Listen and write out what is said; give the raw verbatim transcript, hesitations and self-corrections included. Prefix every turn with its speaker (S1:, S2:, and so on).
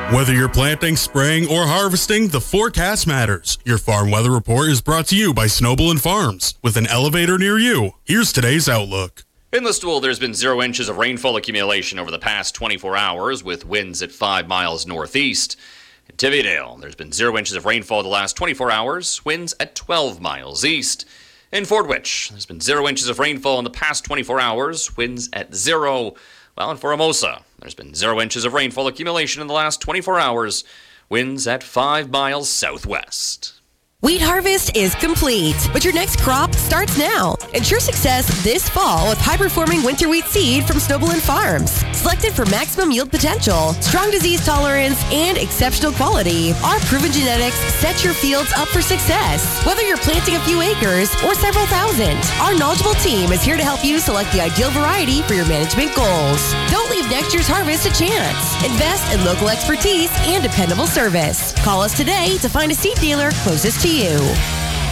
S1: Whether you're planting, spraying, or harvesting, the forecast matters. Your Farm Weather Report is brought to you by Snowball Farms. With an elevator near you, here's today's outlook.
S2: In Listowel, there's been zero inches of rainfall accumulation over the past twenty-four hours, with winds at five miles northeast. In Tiviadale, there's been zero inches of rainfall the last twenty-four hours, winds at twelve miles east. In Fordwich, there's been zero inches of rainfall in the past twenty-four hours, winds at zero. Well, in Formosa, there's been zero inches of rainfall accumulation in the last twenty-four hours, winds at five miles southwest.
S3: Wheat harvest is complete, but your next crop starts now. Ensure success this fall with high-performing winter wheat seed from Snowball Farms. Selected for maximum yield potential, strong disease tolerance, and exceptional quality, our proven genetics set your fields up for success. Whether you're planting a few acres or several thousand, our knowledgeable team is here to help you select the ideal variety for your management goals. Don't leave next year's harvest to chance. Invest in local expertise and dependable service. Call us today to find a seed dealer closest to you.